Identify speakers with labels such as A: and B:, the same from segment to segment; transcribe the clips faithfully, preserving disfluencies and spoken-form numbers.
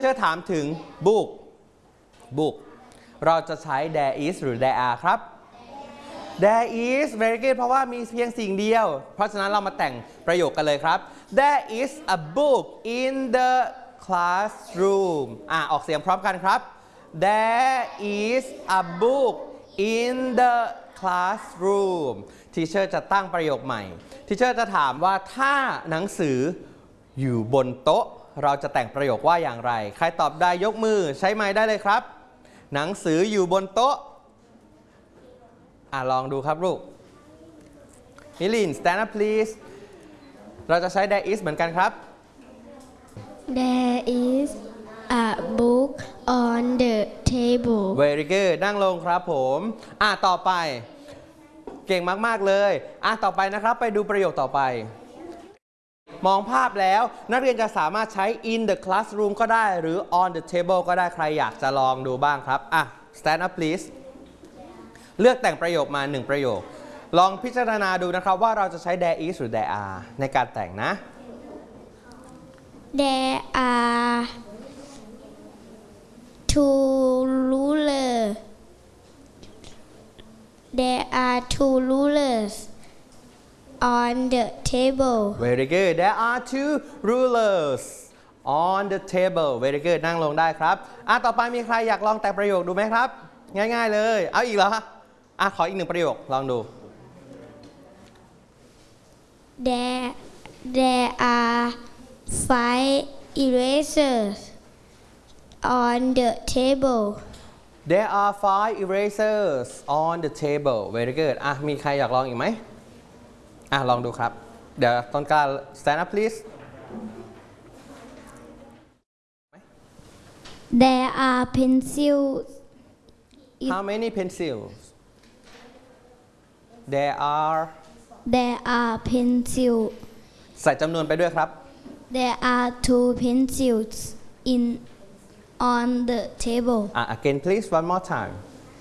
A: จะถามถึง book book เราจะใช้ there is หรือ there are ครับ there is very good เพราะว่ามีเพียงสิ่งเดียวเพราะฉะนั้นเรามาแต่งประโยคกันเลยครับ there is a book in the classroom อ่ะออกเสียงพร้อมกันครับ there is a book in the classroom teacher จะตั้งประโยคใหม่ teacher จะถามว่าถ้าหนังสืออยู่บนโต๊ะเราจะแต่งประโยคว่าอย่างไรใครตอบได้ยกมือใช้ไม้ได้เลยครับหนังสืออยู่บนโต๊ะอ่ะลองดูครับลูกมิลิน stand up please เราจะใช้ there is เหมือนกันครับ
B: There is a book on the table
A: very good นั่งลงครับผมอ่ะต่อไปเก่งมากๆเลยอ่ะต่อไปนะครับไปดูประโยคต่อไปมองภาพแล้วนักเรียนจะสามารถใช้ in the classroom ก็ได้หรือ on the table ก็ได้ใครอยากจะลองดูบ้างครับอ่ะ stand up please เลือกแต่งประโยคมาหนึ่งประโยคลองพิจารณาดูนะครับว่าเราจะใช้ there is หรือ there are ในการแต่งนะ
B: There are two rulers There are two rulers on the table
A: very good there are two rulers on the table very good นั่งลงได้ครับอ่ะต่อไปมีใครอยากลองแต่งประโยคดูไหมครับง่ายๆเลยเอาอีกเหรออ่ะขออีกหนึ่งประโยคลองดู
B: There there are five erasers on the table
A: there are five erasers on the table very good อ่ะมีใครอยากลองอีกไหมอ่ะลองดูครับเดี๋ยวต้นกล้า stand up please
B: There are pencils
A: how many pencils there are
B: There are pencils
A: ใส่จำนวนไปด้วยครับ
B: There are two pencils in on the table
A: อ่ะ again please one more time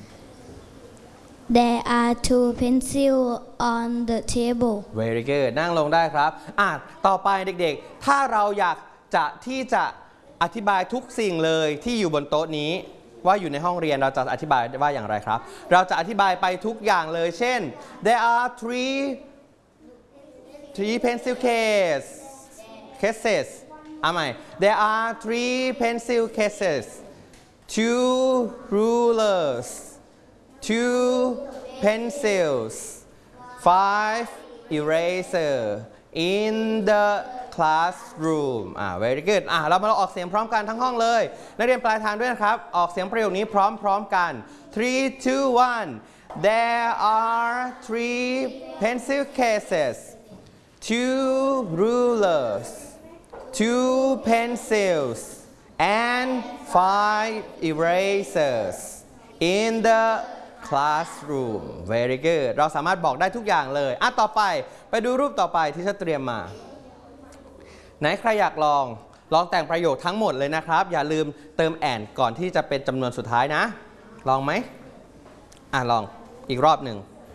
B: There are two pencils on the table
A: very good นั่งลงได้ครับอ่ะต่อไปเด็กๆถ้าเราอยากจะที่จะอธิบายทุกสิ่งเลยที่อยู่บนโต๊ะนี้ว่าอยู่ในห้องเรียนเราจะอธิบายว่าอย่างไรครับเราจะอธิบายไปทุกอย่างเลยเช่น there are three three pencil case cases เอาใหม่ there are three pencil cases two rulers two pencils five eraser in the classroom อ่า very good อ่าเรามาลองออกเสียงพร้อมกันทั้งห้องเลยนักเรียนปลายทางด้วยนะครับออกเสียงประโยคนี้พร้อมๆกัน three two one there are three pencil cases two rulers two pencils and five erasers in the classroom very good เราสามารถบอกได้ทุกอย่างเลยอ่ะต่อไปไปดูรูปต่อไปที่ฉันเตรียมมาไหนใครอยากลองลองแต่งประโยคทั้งหมดเลยนะครับอย่าลืมเติม and ก่อนที่จะเป็นจำนวนสุดท้ายนะลองไหมอ่ะลองอีกรอบหนึ่ง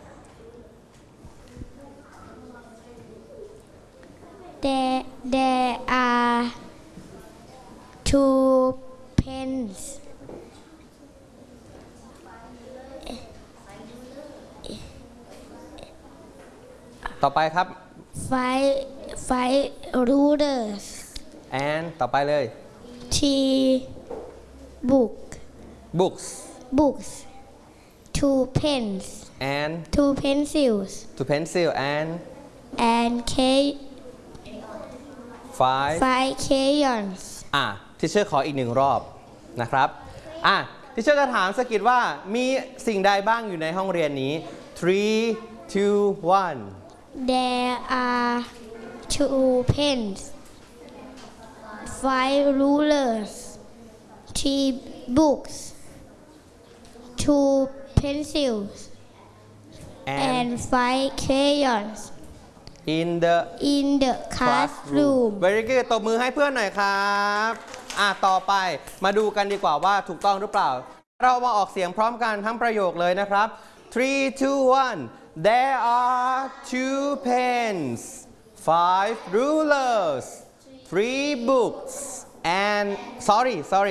B: There there are two pens
A: ต่อไปครับ
B: five five rulers
A: and ต่อไปเลย
B: three book
A: books
B: books two pens
A: and
B: two pencils
A: two pencil and
B: and K
A: five
B: five crayons
A: อ่ะที่เชื่อขออีกหนึ่งรอบนะครับอ่ะที่เชื่อจะถามสกิดว่ามีสิ่งใดบ้างอยู่ในห้องเรียนนี้ three two one
B: There are two pens five rulers three books two pencils and five crayons
A: in the
B: in the classroom
A: very good ตบมือให้เพื่อนหน่อยครับอ่ะต่อไปมาดูกันดีกว่าว่าถูกต้องหรือเปล่าเรามาออกเสียงพร้อมกันทั้งประโยคเลยนะครับ three two one there are two pens five rulers three books and sorry sorry